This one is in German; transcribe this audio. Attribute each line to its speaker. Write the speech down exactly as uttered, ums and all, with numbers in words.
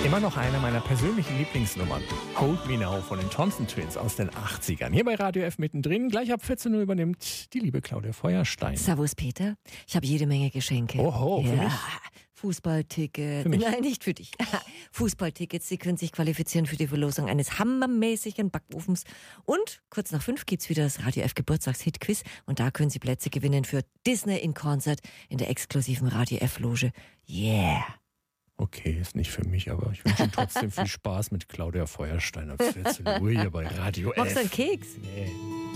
Speaker 1: Immer noch eine meiner persönlichen Lieblingsnummern. Hold Me Now von den Thompson Twins aus den achtzigern. Hier bei Radio F mittendrin. Gleich ab vierzehn Uhr übernimmt die liebe Claudia Feuerstein.
Speaker 2: Servus Peter, ich habe jede Menge Geschenke.
Speaker 1: Oho, für
Speaker 2: ja.
Speaker 1: mich?
Speaker 2: Fußballtickets.
Speaker 1: Für mich?
Speaker 2: Nein, nicht für dich. Fußballtickets, Sie können sich qualifizieren für die Verlosung eines hammermäßigen Backofens. Und kurz nach fünf gibt's wieder das Radio F Geburtstagshit-Quiz. Und da können Sie Plätze gewinnen für Disney in Concert in der exklusiven Radio F-Loge. Yeah!
Speaker 1: Okay, ist nicht für mich, aber ich wünsche Ihnen trotzdem viel Spaß mit Claudia Feuerstein ab vierzehn Uhr hier bei Radio F.
Speaker 2: Magst du einen Keks?
Speaker 1: Nee.